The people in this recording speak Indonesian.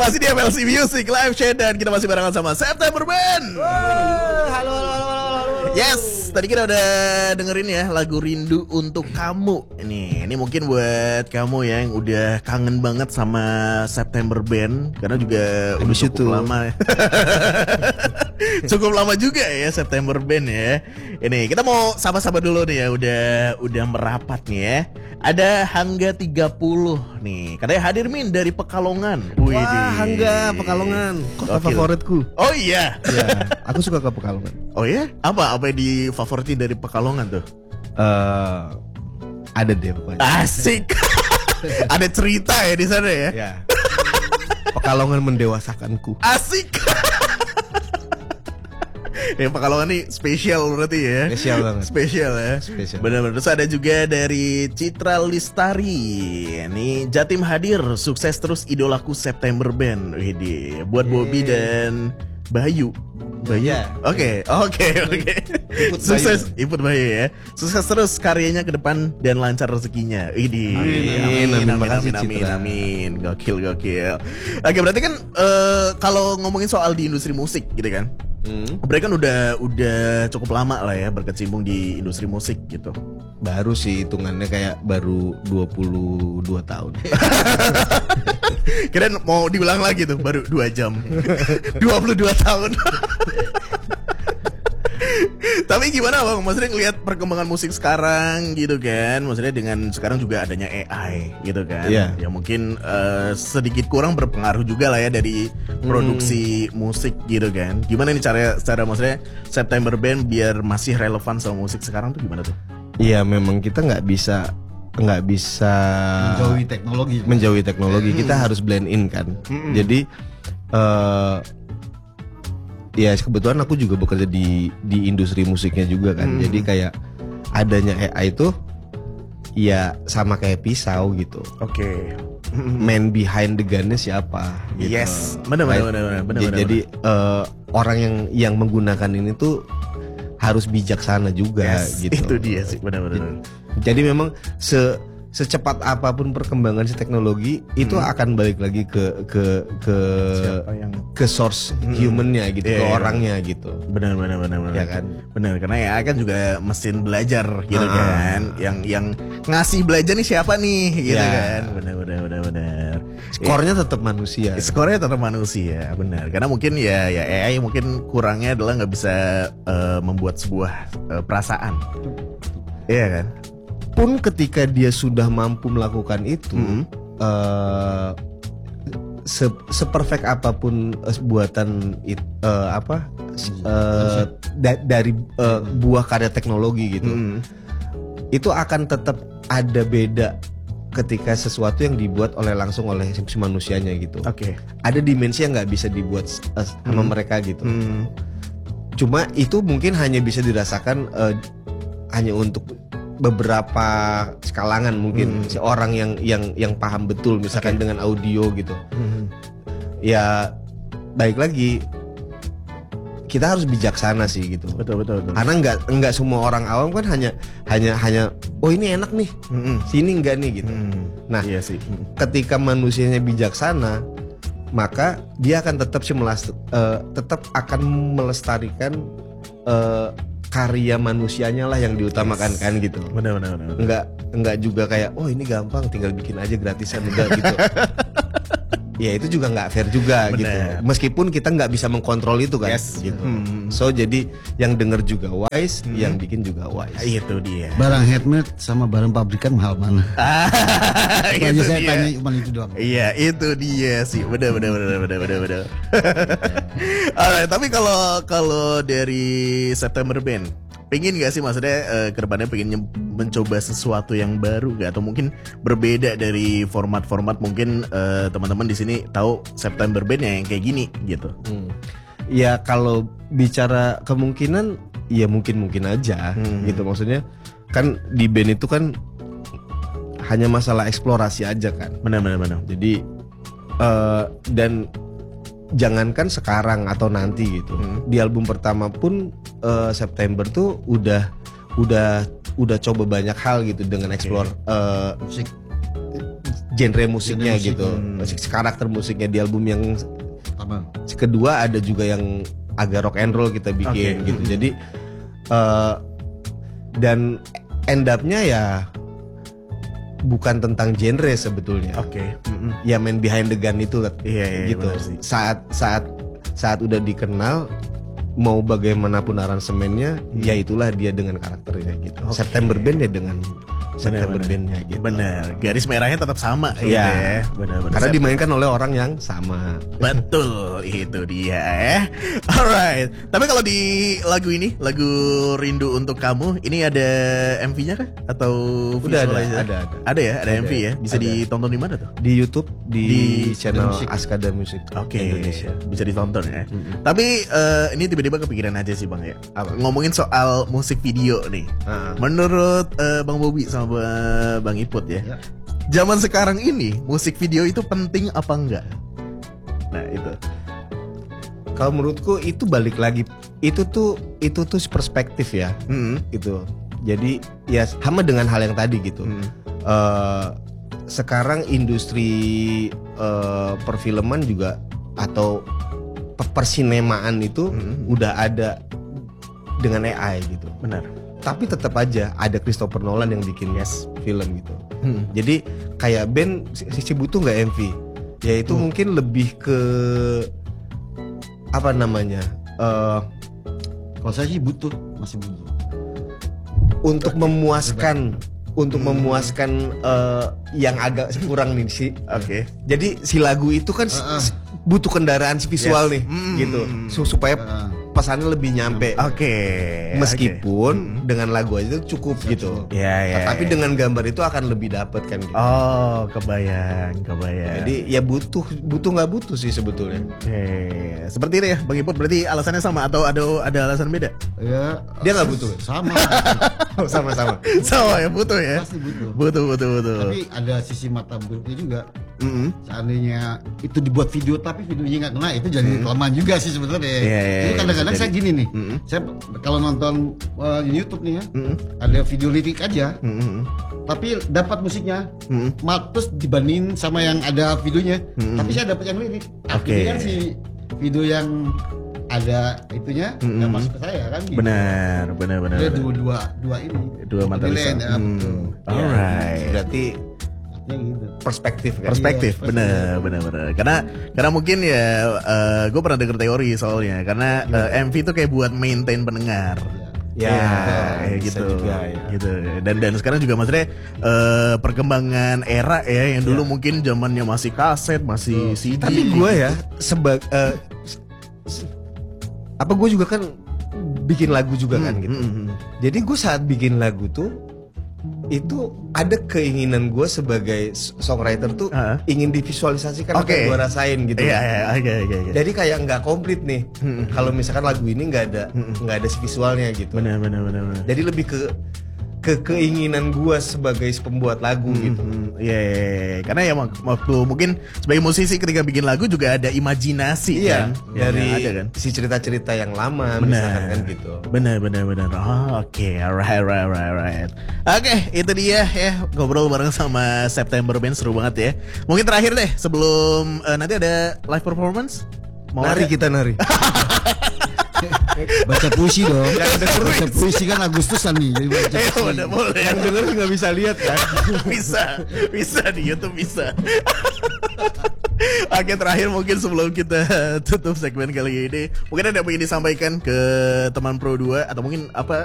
Masih di MLC Music Live Chat dan kita masih barengan sama September Band. Halo. Yes, tadi kita udah dengerin ya lagu Rindu Untuk Kamu. Ini mungkin buat kamu ya yang udah kangen banget sama September Band karena juga udah cukup lama. Cukup lama juga ya September Band ya. Ini kita mau sapa-sapa dulu nih ya, udah merapat nih ya. Ada Hangga 30 nih. Katanya hadir Min dari Pekalongan. Wah, Hangga Pekalongan. Kota favoritku. Oh iya. Ya, aku suka ke Pekalongan. Oh ya? Apa yang difavoritin dari Pekalongan tuh? Ada deh pokoknya. Asik. Ada cerita ya di sana ya? Ya. Pekalongan mendewasakanku. Asik. Ya Pekalongan nih spesial berarti ya. Spesial banget. Spesial ya. Spesial. Benar-benar. Terus ada juga dari Citra Listari. Ini Jatim hadir, sukses terus idolaku September Band. Widih, buat Bobby dan Bayu. Ya. Oke. Sukses Iput Bayu ya. Sukses terus karyanya ke depan dan lancar rezekinya. Widih. Amin. Gokil. Oke, berarti kan kalau ngomongin soal di industri musik gitu kan. Mereka kan udah cukup lama lah ya berkecimpung di industri musik gitu. Baru sih hitungannya kayak baru 22 tahun. Kirain mau diulang lagi tuh baru 2 jam. 22 tahun. Tapi gimana Bang? Maksudnya ngelihat perkembangan musik sekarang gitu kan. Maksudnya dengan sekarang juga adanya AI gitu kan. Yeah. Ya mungkin sedikit kurang berpengaruh juga lah ya dari produksi musik gitu kan. Gimana nih cara maksudnya September Band biar masih relevan sama musik sekarang tuh gimana tuh? Iya, memang kita nggak bisa menjauhi teknologi. Kita harus blend in kan. Jadi ya kebetulan aku juga bekerja di industri musiknya juga kan. Jadi kayak adanya AI itu ya sama kayak pisau gitu. Oke. Man behind the gun-nya siapa gitu. Yes, benar. Jadi orang yang menggunakan ini tuh harus bijaksana juga gitu. Itu dia sih, benar. Jadi memang secepat apapun perkembangan si teknologi itu akan balik lagi ke source humannya gitu, ke orangnya gitu. Benar. Ya kan? Benar, karena ya kan juga mesin belajar gitu kan. Yang ngasih belajar nih siapa nih gitu kan. Benar. Skornya tetap manusia. Skornya tetap manusia, benar. Karena mungkin ya AI mungkin kurangnya adalah nggak bisa membuat sebuah perasaan. Iya kan? Pun ketika dia sudah mampu melakukan itu, seperfect apapun buatan dari buah karya teknologi gitu, itu akan tetap ada beda ketika sesuatu yang dibuat langsung oleh si manusianya gitu. Oke. Ada dimensi yang nggak bisa dibuat sama mereka gitu. Cuma itu mungkin hanya bisa dirasakan hanya untuk beberapa kalangan mungkin si orang yang paham betul misalkan dengan audio gitu. Ya baik lagi kita harus bijaksana sih gitu. Betul. Karena nggak semua orang awam kan hanya oh ini enak nih, sini enggak nih gitu. Nah, iya sih. Ketika manusianya bijaksana, maka dia akan tetap akan melestarikan karya manusianya lah yang diutamakan kan gitu. Benar. Enggak juga kayak oh ini gampang tinggal bikin aja gratisan udah gitu. Ya itu juga nggak fair juga. Bener. Gitu. Meskipun kita nggak bisa mengkontrol itu kan. Yes. Gitu. So jadi yang denger juga wise, yang bikin juga wise. Itu dia. Barang handmade sama barang pabrikan mahal mana? Itu saya dia. tanya cuma itu doang. Iya, itu dia sih. Benar. Alright, tapi kalau dari September Band, pengen gak sih maksudnya kedepannya pengen mencoba sesuatu yang baru gak? Atau mungkin berbeda dari format-format mungkin teman-teman di sini tahu September Band yang kayak gini gitu. Ya kalau bicara kemungkinan ya mungkin aja gitu. Maksudnya kan di band itu kan hanya masalah eksplorasi aja kan. Benar. Jadi dan jangankan sekarang atau nanti gitu. Di album pertama pun September tuh udah coba banyak hal gitu dengan explore musik. genre musiknya Genre musik. gitu, karakter musiknya di album yang Apa? kedua ada juga yang agak rock and roll kita bikin Oke. gitu. Jadi dan end up-nya ya bukan tentang genre sebetulnya. Oke. Ya main behind the gun itu Iya, gitu. benar sih. Saat udah dikenal, mau bagaimanapun aransemennya, ya itulah dia dengan karakternya gitu. Oke. September Band ya dengan September Benar. Band-nya gitu. Bener, garis merahnya tetap sama gitu Iya. ya. Benar-benar. Karena dimainkan oleh orang yang sama. Betul, itu dia ya. Alright. Tapi kalau di lagu ini, lagu Rindu Untuk Kamu, ini ada MV-nya kah? Atau Udah visual aja? ada. Ada ya, ada Ada, MV ya. Bisa ada. ditonton di mana tuh? Di YouTube di, Di channel Musik. Askada Music Oke, Indonesia. bisa ditonton ya. Tapi ini tiba-tiba kepikiran aja sih Bang ya. Apa? Ngomongin soal musik video nih. Ah. Menurut Bang Bobi sama Bang Iput ya, Ya. zaman sekarang ini musik video itu penting apa enggak? Nah itu. Kalau menurutku itu balik lagi, itu tuh perspektif ya. Gitu. Jadi ya sama dengan hal yang tadi gitu. Sekarang industri perfilman juga atau persinemaan itu udah ada dengan AI gitu. Benar. Tapi tetap aja ada Christopher Nolan yang bikin film gitu. Jadi kayak band si butuh nggak MV? Ya itu mungkin lebih ke apa namanya? Kalau saya sih butuh, masih butuh. Untuk memuaskan yang agak kurang nih sih. Oke. Jadi si lagu itu kan butuh kendaraan visual nih gitu. Supaya pesannya lebih nyampe. Oke. Meskipun dengan lagu aja itu cukup gitu. Ya. Tapi dengan gambar itu akan lebih dapet kan gitu. Oh, kebayang. Jadi ya butuh nggak butuh sih sebetulnya. Oke. Seperti itu ya, Bang Iput. Berarti alasannya sama atau ada alasan beda? Ya, Dia nggak butuh. sama. Sama-sama. Sama ya, butuh ya. Pasti butuh. Butuh. Tapi ada sisi mata buruknya juga. Seandainya itu dibuat video tapi videonya nggak kena, itu jadi kelemahan juga sih sebenarnya. Iya, Jadi kadang-kadang bisa saya gini nih, saya kalau nonton YouTube nih ya, ada video lirik aja, tapi dapat musiknya, terus dibandingin sama yang ada videonya, tapi saya dapat yang lirik. Artinya kan si video yang ada itunya nggak masuk ke saya kan? Gitu. Benar. Ada dua ini. Dua mata penilaian, lisan. ya, betul. Alright. Berarti Ya, gitu. perspektif kan. Perspektif, Iya, benar. Karena mungkin ya, gue pernah denger teori soalnya. Karena MV itu kayak buat maintain pendengar. Ya, kayak bisa gitu, juga, ya. gitu. Dan sekarang juga maksudnya perkembangan era ya, yang dulu mungkin zamannya masih kaset, masih CD. Tapi gue ya gue juga kan bikin lagu juga kan gitu. Jadi gue saat bikin lagu tuh itu ada keinginan gue sebagai songwriter tuh ingin divisualisasikan apa yang gue rasain gitu. Iya, oke. Jadi kayak nggak komplit nih. Kalau misalkan lagu ini nggak ada visualnya gitu. Benar. Jadi lebih ke keinginan gue sebagai pembuat lagu gitu. Iya. Karena ya waktu mungkin sebagai musisi ketika bikin lagu juga ada imajinasi kan. Dari Yang ada kan. si cerita-cerita yang lama misalkan kan gitu. Benar. Oh, oke, alright. Oke, itu dia ya, ngobrol bareng sama September Band, seru banget ya. Mungkin terakhir deh sebelum nanti ada live performance. Nari kita nari. Baca puisi dong. Baca puisi kan Agustusan nih. Jadi baca puisi. Udah boleh. Yang denger nggak bisa lihat kan. bisa di YouTube bisa. Oke, terakhir mungkin sebelum kita tutup segmen kali ini, mungkin ada yang ingin disampaikan ke teman Pro 2 atau mungkin apa